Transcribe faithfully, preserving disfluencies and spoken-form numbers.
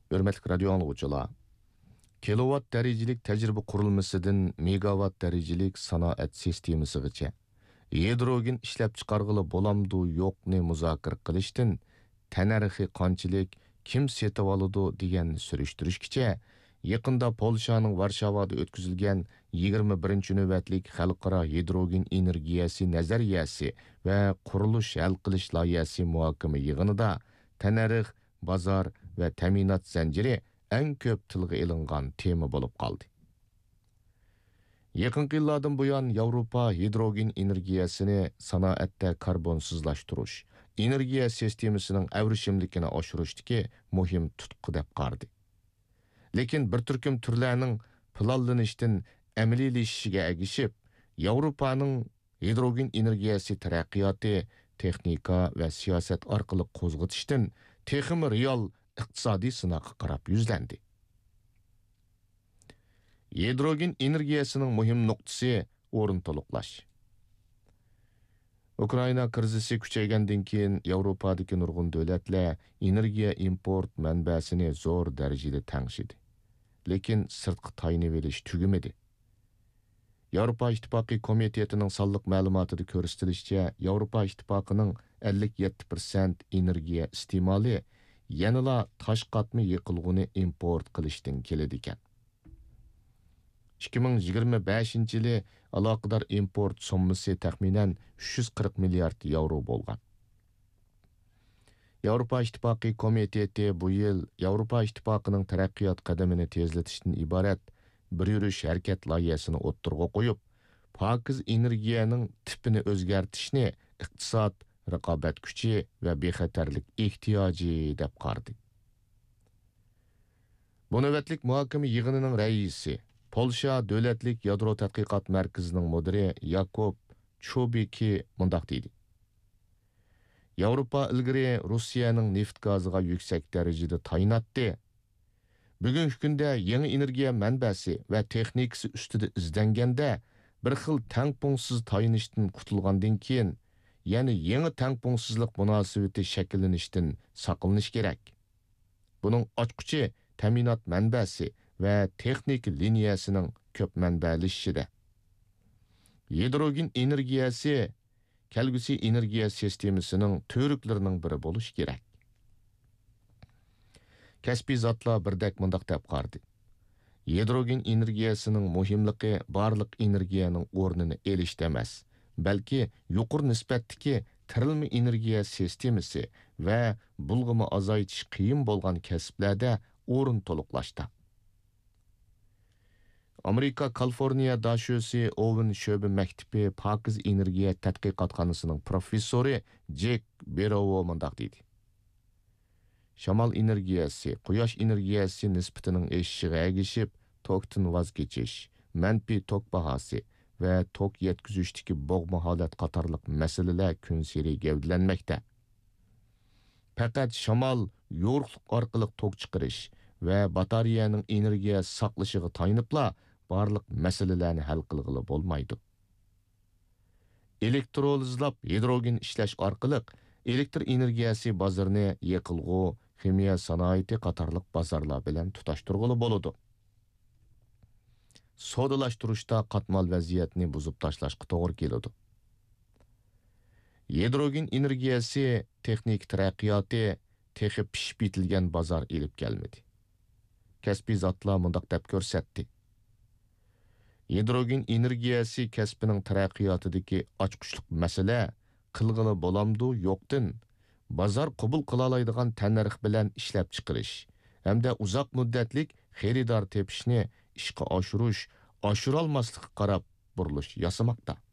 Hörmetlik radio anlıqçılar, kilowatt derecelik tecrübe kurulmasıdan megawatt derecelik sanaat sistemasigacha hidrogen ishlab chiqarg'ili bo'lamdi yo'qni muzokara qilishdan tanarxi qanchalik kim setib oladi deganni surishtirishgacha yaqinda Polshaning Varshavada o'tkazilgan yigirma birinchi navbatlik xalqaro hidrogen energiyasi nazariyasi va qurilish hal qilish loyihasi muhokama yig'inida tanarx, bozor va ta'minot zanjiri eng ko'p tilga ilingan tema bo'lib qoldi. Yaqinqi yillardan buyon Yevropa hidrogen energiyasini sanoatda karbonsizlashtirish, energiya sistemasining avrishimlikini oshirishdagi muhim tutqi deb qardi. Lekin bir turkum turlarning planlanishdan amaliylashishiga agishib, Yevropaning hidrogen energiyasi taraqqiyoti texnika va siyosat orqali qo'zg'atishdan texmi real iqtisodiy sinoqqa qarab yuzlandi. Hidrogen energiyasining muhim nuqtasi o'rin to'liqlash. Ukraina krizisi kuchaygandan keyin Yevropadagi nurg'un davlatlar energiya import manbasini zo'r darajada tangshidi. Lekin sirtqi tayinib olish tugimadi. Yevropa İttifaqı komitetining sonliq ma'lumotida ko'rsatilishicha, Yevropa İttifaqıning ellik yetti foiz energiya iste'moli yanada tosh qatmi yiqilg'uni import qilishdan keladi ekan. ikki ming yigirma beshinchi yili aloqador import summasi taxminan uch yuz qirq milliard yevro bo'lgan. Yevropa İttifaqı komiteti bu yil Yevropa İttifaqıning taraqqiyot qadamini tezlatishdan iborat bir yurish harakat loyihasini o'ttirg'a qo'yib, pokiz energiyaning tipini o'zgartishni iqtisod, raqobat kuchi va bexatarlik ehtiyoji deb qardi. Bu navbatlik muhokama yig'inining raisi, Polsha davlatlik yadro tadqiqot markazining mudiri Yakob Chobiki mundaq deydi. Yevropa ilgari Rossiyaning neft gaziga yuksak darajada tayinatdi. Bugungi kunda yangi energiya manbasi va texnikasi ustida izlanganda bir xil tangpungsiz tayinishdan qutulgandan keyin, ya'ni yangi tangpungsizlik munosabati shakllanishdan saqlanish kerak. Buning ochqichi ta'minot manbasi va texnik liniyasining ko'p manbalishida. Hidrogen energiyasi kelgusi energiya sistemasining to'riklarining biri bo'lishi kerak. Kasbiy zotlar birdek mundaq deb qardi. Hidrogen energiyasining muhimligi barliq energiyaning o'rnini elishda emas, balki yuqori nisbatdagi tirilma energiya sistemasi va bulg'imi azaytish qiyin bo'lgan kasblarda o'rin to'liqlashda. Amerika Kaliforniya dashosi Owen Sho'bi maktabi pokiz energiya tadqiqotxonasining professori Jack Berowo mundaq deydi. Shamol energiyasi, quyosh energiyasi nisbatining eshishiga agishib, tokdan voz kechish, manfiy tok bahosi va tok yetkazishdagi bo'g'ma holat qatorliq masalalar kun sari gavdalanmoqda. Faqat shamol yo'riqlik orqali tok chiqarish va batareyaning energiya saqlashiga tayinibla barliq masalalarni hal qilg'ili bo'lmaydi. Elektrolizlab hidrogen ishlash orqali elektr energiyasi bozorini yiqilg'u, ximiya sanoati qatorliq bozorlar bilan tutashtirg'ili bo'ladi. Sodalashtirishda qatmal vaziyatni buzib tashlashga to'g'ri keladi. Hidrogen energiyasi texnik taraqqiyoti texi pishib bitilgan bozor elib kelmedi. Kasbiy zotlar mundaq deb ko'rsatdi. Hidrogen energiyasi kasbining taraqqiyotidagi ochqichlik masala qilg'ili bo'lamdi yo'qdan bozor qabul qila oladigan tanarx bilan ishlab chiqarish hamda uzoq muddatlik xaridor tepishni ishga oshirish, oshira olmaslikka qarab burilish yasamoqda.